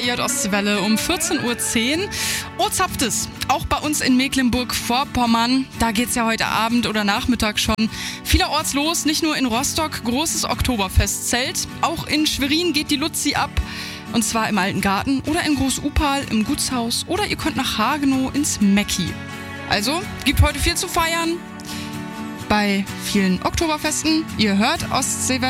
Ihr Ostwelle um 14:10 Uhr. Oh, zapft es. Auch bei uns in Mecklenburg-Vorpommern. Da geht's ja heute Abend oder Nachmittag schon vielerorts los. Nicht nur in Rostock, großes Oktoberfestzelt. Auch in Schwerin geht die Luzi ab. Und zwar im Alten Garten oder in Groß-Upal im Gutshaus. Oder ihr könnt nach Hagenow ins Mecki. Also, gibt heute viel zu feiern bei vielen Oktoberfesten. Ihr hört Ostseewelle.